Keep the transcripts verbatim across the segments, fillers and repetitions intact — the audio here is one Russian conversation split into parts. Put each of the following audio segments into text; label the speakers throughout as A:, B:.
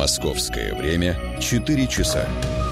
A: Московское время четыре часа.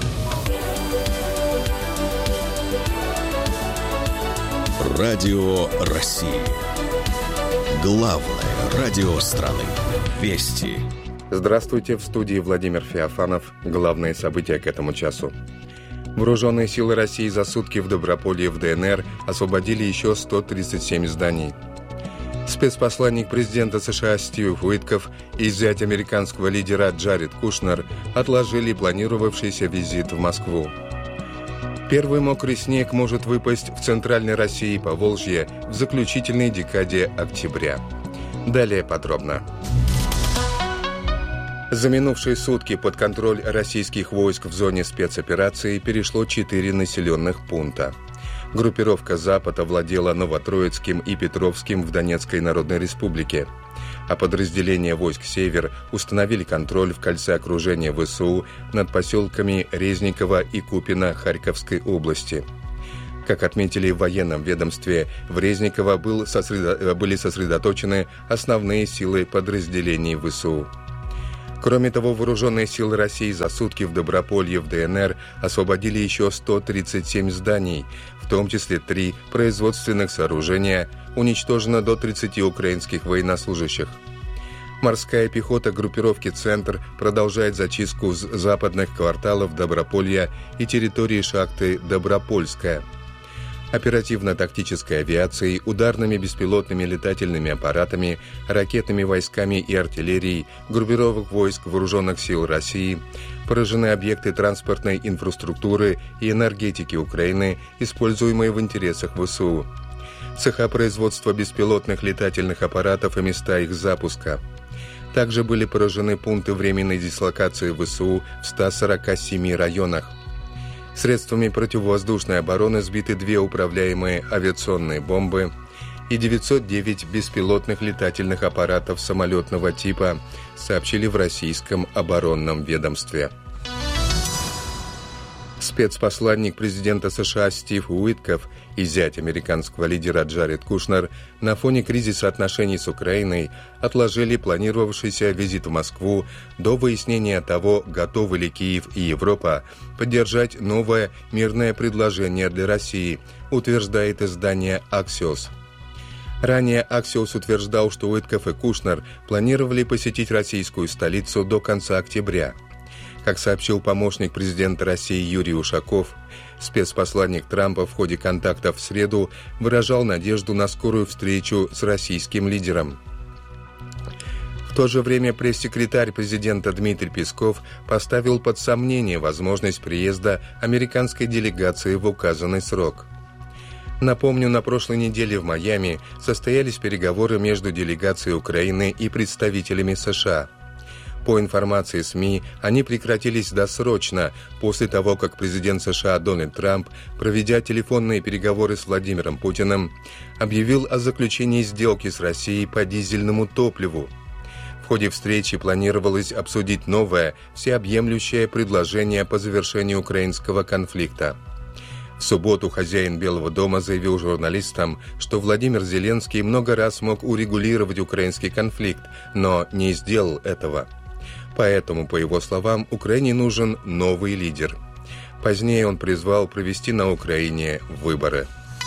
A: Радио России. Главное радио страны. Вести.
B: Здравствуйте, в студии Владимир Феофанов. Главные события к этому часу. Вооруженные силы России за сутки в Доброполье в ДНР освободили еще сто тридцать семь зданий. Спецпосланник президента США Стив Уитков и зять американского лидера Джаред Кушнер отложили планировавшийся визит в Москву. Первый мокрый снег может выпасть в центральной России и Поволжье в заключительной декаде октября. Далее подробно. За минувшие сутки под контроль российских войск в зоне спецоперации перешло четыре населенных пункта. Группировка «Запад» овладела Новотроицким и Петровским в Донецкой Народной Республике, а подразделения войск «Север» установили контроль в кольце окружения ВСУ над поселками Резниково и Купино Харьковской области. Как отметили в военном ведомстве, в Резниково был сосредо... были сосредоточены основные силы подразделений ВСУ. Кроме того, вооруженные силы России за сутки в Доброполье в ДНР освободили еще сто тридцать семь зданий, в том числе три производственных сооружения, уничтожено до тридцати украинских военнослужащих. Морская пехота группировки «Центр» продолжает зачистку западных кварталов Доброполья и территории шахты Добропольская. Оперативно-тактической авиацией, ударными беспилотными летательными аппаратами, ракетными войсками и артиллерией группировок войск Вооруженных сил России поражены объекты транспортной инфраструктуры и энергетики Украины, используемые в интересах ВСУ, цеха производства беспилотных летательных аппаратов и места их запуска. Также были поражены пункты временной дислокации ВСУ в ста сорока семи районах. Средствами противовоздушной обороны сбиты две управляемые авиационные бомбы и девятьсот девять беспилотных летательных аппаратов самолетного типа, сообщили в российском оборонном ведомстве. Спецпосланник президента США Стив Уитков и зять американского лидера Джаред Кушнер на фоне кризиса отношений с Украиной отложили планировавшийся визит в Москву до выяснения того, готовы ли Киев и Европа поддержать новое мирное предложение для России, утверждает издание «Аксиос». Ранее «Аксиос» утверждал, что Уитков и Кушнер планировали посетить российскую столицу до конца октября. Как сообщил помощник президента России Юрий Ушаков, спецпосланник Трампа в ходе контактов в среду выражал надежду на скорую встречу с российским лидером. В то же время пресс-секретарь президента Дмитрий Песков поставил под сомнение возможность приезда американской делегации в указанный срок. Напомню, на прошлой неделе в Майами состоялись переговоры между делегацией Украины и представителями США. По информации СМИ, они прекратились досрочно после того, как президент США Дональд Трамп, проведя телефонные переговоры с Владимиром Путиным, объявил о заключении сделки с Россией по дизельному топливу. В ходе встречи планировалось обсудить новое, всеобъемлющее предложение по завершению украинского конфликта. В субботу хозяин Белого дома заявил журналистам, что Владимир Зеленский много раз мог урегулировать украинский конфликт, но не сделал этого. Поэтому, по его словам, Украине нужен новый лидер. Позднее он призвал провести на Украине выборы.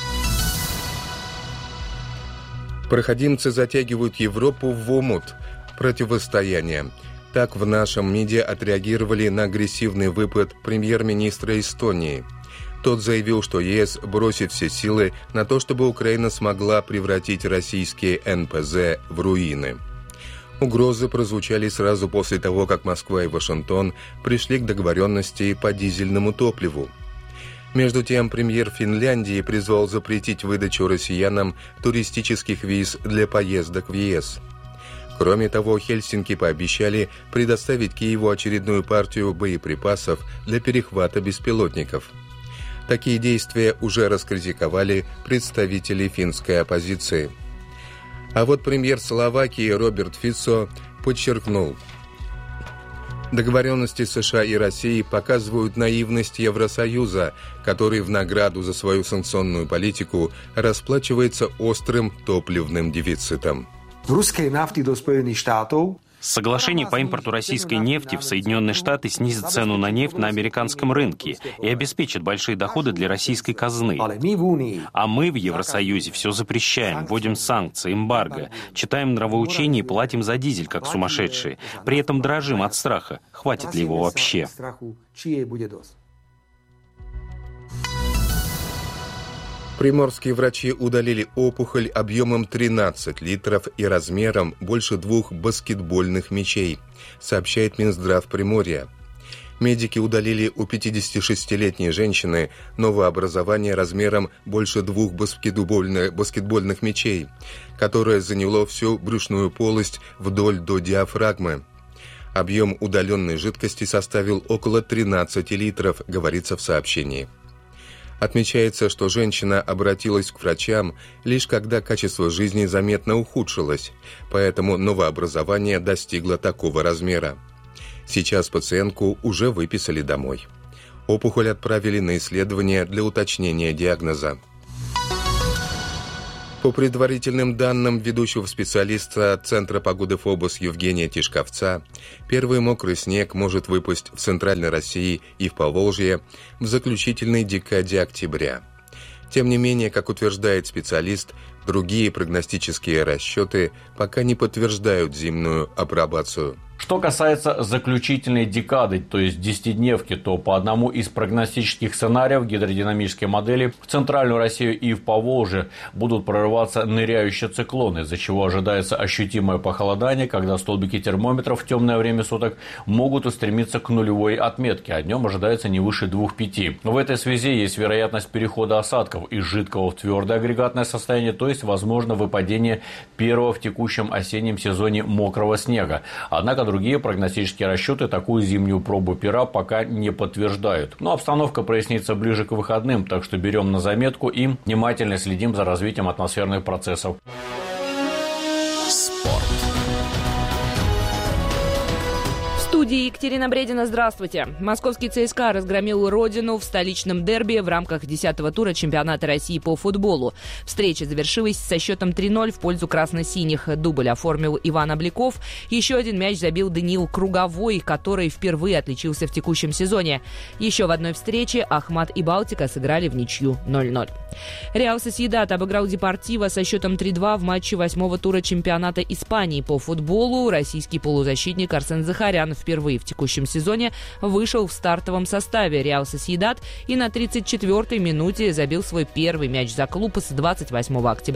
B: Проходимцы затягивают Европу в омут противостояния. Так в нашем МИДе отреагировали на агрессивный выпад премьер-министра Эстонии. Тот заявил, что ЕС бросит все силы на то, чтобы Украина смогла превратить российские эн пэ зэ в руины. Угрозы прозвучали сразу после того, как Москва и Вашингтон пришли к договоренности по дизельному топливу. Между тем, премьер Финляндии призвал запретить выдачу россиянам туристических виз для поездок в ЕС. Кроме того, Хельсинки пообещали предоставить Киеву очередную партию боеприпасов для перехвата беспилотников. Такие действия уже раскритиковали представители финской оппозиции. А вот премьер Словакии Роберт Фицо подчеркнул: договоренности США и России показывают наивность Евросоюза, который в награду за свою санкционную политику расплачивается острым топливным дефицитом.
C: Z ruskej nafty do Spojených štátov Соглашение по импорту российской нефти в Соединенные Штаты снизит цену на нефть на американском рынке и обеспечит большие доходы для российской казны. А мы в Евросоюзе все запрещаем, вводим санкции, эмбарго, читаем нравоучения и платим за дизель, как сумасшедшие. При этом дрожим от страха. Хватит ли его вообще?
B: Приморские врачи удалили опухоль объемом тринадцать литров и размером больше двух баскетбольных мячей, сообщает Минздрав Приморья. Медики удалили у пятидесятишестилетней женщины новообразование размером больше двух баскетбольных, баскетбольных мячей, которое заняло всю брюшную полость вдоль до диафрагмы. Объем удаленной жидкости составил около тринадцати литров, говорится в сообщении. Отмечается, что женщина обратилась к врачам лишь когда качество жизни заметно ухудшилось, поэтому новообразование достигло такого размера. Сейчас пациентку уже выписали домой. Опухоль отправили на исследование для уточнения диагноза. По предварительным данным ведущего специалиста Центра погоды ФОБОС Евгения Тишковца, первый мокрый снег может выпасть в Центральной России и в Поволжье в заключительной декаде октября. Тем не менее, как утверждает специалист, другие прогностические расчеты пока не подтверждают зимнюю апробацию.
D: Что касается заключительной декады, то есть десятидневки, то по одному из прогностических сценариев гидродинамической модели в Центральную Россию и в Поволжье будут прорываться ныряющие циклоны, из-за чего ожидается ощутимое похолодание, когда столбики термометров в темное время суток могут устремиться к нулевой отметке, а днем ожидается не выше двух-пяти. В этой связи есть вероятность перехода осадков из жидкого в твердое агрегатное состояние, то есть возможно выпадение первого в текущем осеннем сезоне мокрого снега. Однако другие прогностические расчеты такую зимнюю пробу пера пока не подтверждают. Но обстановка прояснится ближе к выходным, так что берем на заметку и внимательно следим за развитием атмосферных процессов.
A: Спорт.
E: В студии Екатерина Бредина. Здравствуйте. Московский ЦСКА разгромил родину в столичном дерби в рамках десятого тура чемпионата России по футболу. Встреча завершилась со счетом три ноль в пользу красно-синих. Дубль оформил Иван Обликов. Еще один мяч забил Даниил Круговой, который впервые отличился в текущем сезоне. Еще в одной встрече Ахмат и Балтика сыграли в ничью ноль ноль. Реал Сосьедад обыграл Депортиво со счетом три два в матче восьмого тура чемпионата Испании по футболу. Российский полузащитник Арсен Захарян впервые в текущем сезоне вышел в стартовом составе Реал Сосьедад и на тридцать четвёртой минуте забил свой первый мяч за клуб с двадцать восьмого октября.